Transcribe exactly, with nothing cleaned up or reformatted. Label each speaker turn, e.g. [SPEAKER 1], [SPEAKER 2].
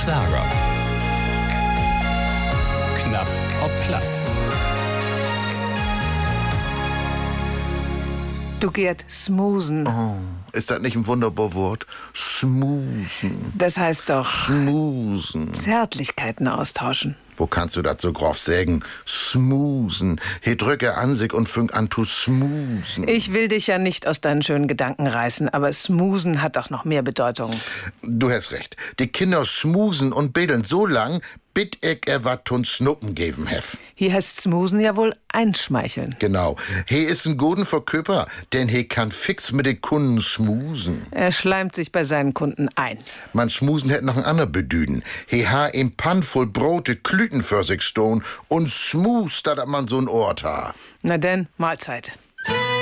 [SPEAKER 1] Schlager. Knapp ob platt.
[SPEAKER 2] Du Gerd, smoosen.
[SPEAKER 3] Oh, ist das nicht ein wunderbares Wort? Schmusen.
[SPEAKER 2] Das heißt doch
[SPEAKER 3] Schmusen.
[SPEAKER 2] Zärtlichkeiten austauschen.
[SPEAKER 3] Wo kannst du das so grob sagen? Schmusen. He drücke an sich und fünk an zu schmusen.
[SPEAKER 2] Ich will dich ja nicht aus deinen schönen Gedanken reißen, aber smoosen hat doch noch mehr Bedeutung.
[SPEAKER 3] Du hast recht. Die Kinder schmusen und bedeln so lang, bit ich er wat tun Schnuppen geben hef.
[SPEAKER 2] Hier heißt smoosen ja wohl einschmeicheln.
[SPEAKER 3] Genau. He ist ein guten Verköper, denn he kann fix mit den Kunden schmusen.
[SPEAKER 2] Er schleimt sich bei seinen Kunden ein.
[SPEAKER 3] Man schmusen hätt noch ein ander Bedüden. He ha im Pan voll Brote Klüten für sich stohn und schmust, dat man so'n Ort ha.
[SPEAKER 2] Na denn, Mahlzeit.